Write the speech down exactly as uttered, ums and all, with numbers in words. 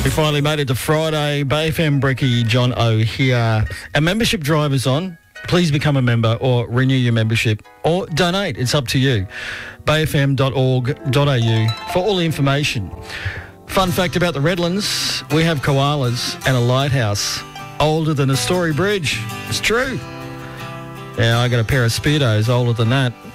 We finally made it to Friday. Bay F M Brekkie, John O here. Our membership drive is on. Please become a member or renew your membership or donate. It's up to you. bay f m dot org dot a u for all the information. Fun fact about the Redlands, we have koalas and a lighthouse older than a Story Bridge. It's true. Yeah, I got a pair of Speedos older than that.